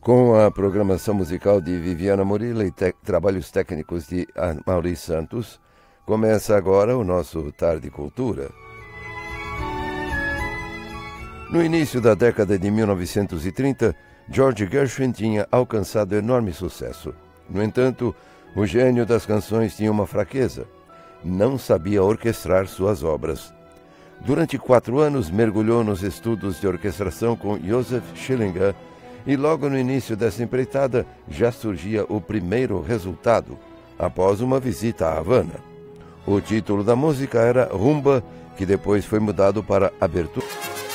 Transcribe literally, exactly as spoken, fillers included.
Com a programação musical de Viviana Morillo e te- trabalhos técnicos de Amaury Santos, começa agora o nosso Tarde Cultura. No início da década de mil novecentos e trinta, George Gershwin tinha alcançado enorme sucesso. No entanto, o gênio das canções tinha uma fraqueza: não sabia orquestrar suas obras. Durante quatro anos, mergulhou nos estudos de orquestração com Joseph Schillinger e logo no início dessa empreitada já surgia o primeiro resultado, após uma visita à Havana. O título da música era Rumba, que depois foi mudado para Abertura.